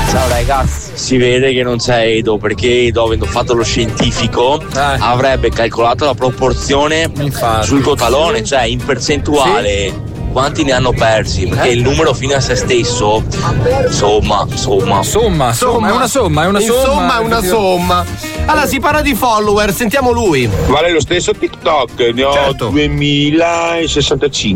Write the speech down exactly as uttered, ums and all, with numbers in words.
Ciao ragazzi, si vede che non c'è Edo, perché Edo, avendo fatto lo scientifico, eh. avrebbe calcolato la proporzione Infatti. sul totalone, cioè in percentuale. Sì. Quanti ne hanno persi? Perché eh? il numero fine a se stesso, insomma, insomma. Somma, somma, è una somma, è una somma. Insomma, è una somma. Allora, si parla di follower, sentiamo lui. Vale lo stesso TikTok, ne ho certo. duemilasessantacinque.